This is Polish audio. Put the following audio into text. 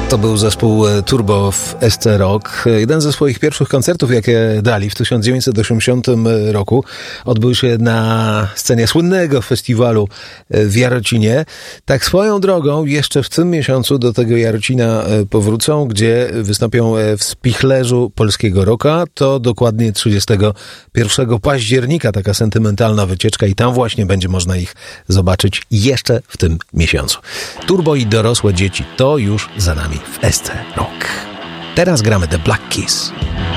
To był zespół Turbo w SC Rock. Jeden ze swoich pierwszych koncertów, jakie dali w 1980 roku, odbył się na scenie słynnego festiwalu w Jarocinie. Tak swoją drogą, jeszcze w tym miesiącu do tego Jarocina powrócą, gdzie wystąpią w spichlerzu polskiego rocka. To dokładnie 31 października, taka sentymentalna wycieczka i tam właśnie będzie można ich zobaczyć jeszcze w tym miesiącu. Turbo i dorosłe dzieci, to już za nami w SC Rock. Teraz gramy The Black Keys.